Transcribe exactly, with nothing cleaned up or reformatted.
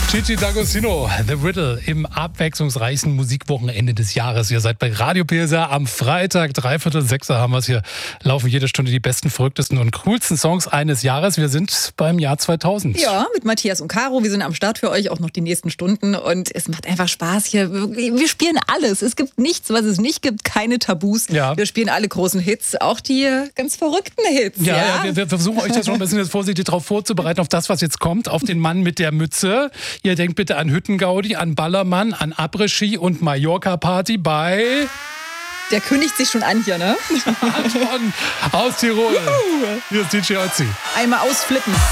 Gigi D'Agostino, The Riddle im abwechslungsreichsten Musikwochenende des Jahres. Ihr seid bei Radio Pilsa am Freitag, dreiviertel sechs haben wir es hier. Laufen jede Stunde die besten, verrücktesten und coolsten Songs eines Jahres. Wir sind beim Jahr zweitausend. Ja, mit Matthias und Caro. Wir sind am Start für euch auch noch die nächsten Stunden. Und es macht einfach Spaß hier. Wir spielen alles. Es gibt nichts, was es nicht gibt. Keine Tabus. Ja. Wir spielen alle großen Hits, auch die ganz verrückten Hits. Ja, Ja, ja wir, wir versuchen euch das schon ein bisschen jetzt vorsichtig darauf vorzubereiten, auf das, was jetzt kommt, auf den Mann mit der Mütze. Ihr denkt bitte an Hüttengaudi, an Ballermann, an Après-Ski und Mallorca-Party bei... Der kündigt sich schon an hier, ne? Anton aus Tirol. Juhu. Hier ist D J Ötzi. Einmal ausflippen.